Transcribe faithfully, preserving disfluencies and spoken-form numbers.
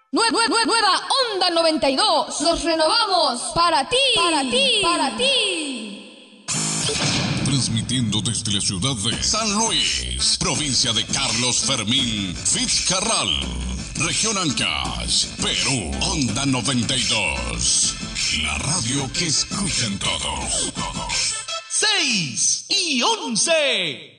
Nue- nue- nue- nueva Onda noventa y dos. Nos renovamos para ti, para ti, para ti. Transmitiendo desde la ciudad de San Luis, provincia de Carlos Fermín Fitzcarral, región Ancash, Perú. Onda noventa y dos, la radio que escuchan todos. seis y once.